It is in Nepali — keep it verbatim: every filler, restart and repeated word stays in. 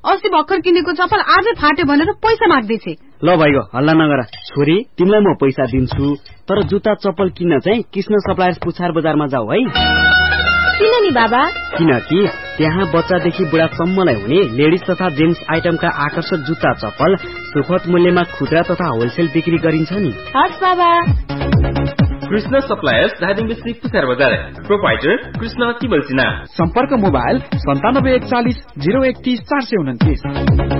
अस्ति भर्खर किनेको चप्पल आजै फाट्यो भनेर पैसा माग्दैछ। ल भइगयो, हल्ला नगर। छोरी, तिमीलाई म पैसा दिन्छु, तर जुत्ता चप्पल किन्न चाहिँ कृष्ण सप्लायर्स पुछार बजारमा जाऊ है। किन नि बाबा? किनकि त्यहाँ बच्चादेखि बुढासम्मलाई हुने लेडिज तथा जेन्ट्स आइटमका आकर्षक जुत्ता चप्पल सुपथ मूल्यमा खुद्रा तथा होलसेल बिक्री गरिन्छ नि। हस् बाबा। कृष्ण सप्लायर्स धादिङ डिस्ट्रिक्ट पुछार बजार। प्रोपाइटर कृष्ण तिमल सिन्हा। सम्पर्क मोबाइल सन्तानब्बे एकचालिस जिरो एकतीस चार सय उन्तिस।